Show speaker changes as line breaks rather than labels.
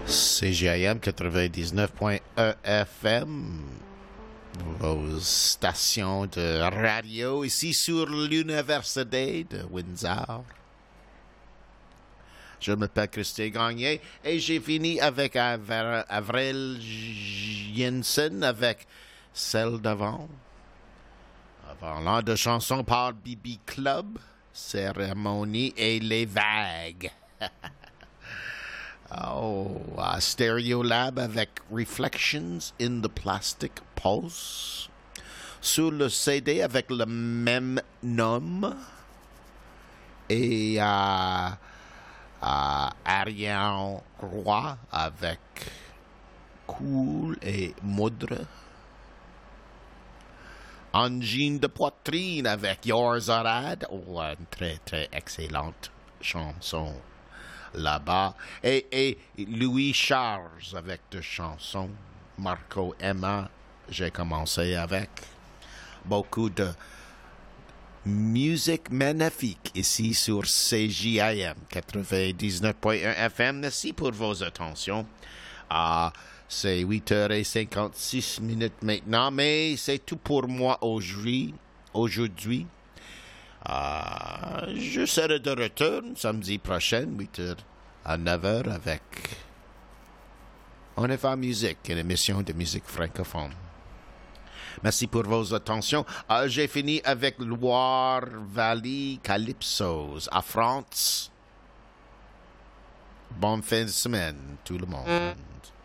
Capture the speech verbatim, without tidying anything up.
C G I M quatre-vingt-dix-neuf point un F M, vos stations de radio ici sur l'Université de Windsor. Je m'appelle Christy Gagné et j'ai fini avec Aver- Avril Jensen avec celle d'avant. Avant l'an de chansons par B B Club, Cérémonie et les vagues. Oh, uh, Stereolab avec Reflections in the Plastic Pulse. Sur le C D avec le même nom. Et uh, uh, Ariane Roy avec Cool et Moudre. Angine de poitrine avec Yours Arad. Oh, une très, très excellente chanson là-bas. Et, et Louis Charles avec deux chansons. Marco Emma, j'ai commencé avec. Beaucoup de musique magnifique ici sur C J I M quatre-vingt-dix-neuf point un F M. Merci pour vos attentions. Uh, c'est huit heures cinquante-six minutes maintenant, mais c'est tout pour moi aujourd'hui. Aujourd'hui. Uh, je serai de retour samedi prochain, huit heures à neuf heures, avec On est en musique, une émission de musique francophone. Merci pour vos attentions. Uh, j'ai fini avec Loire Valley Calypsos à France. Bonne fin de semaine, tout le monde.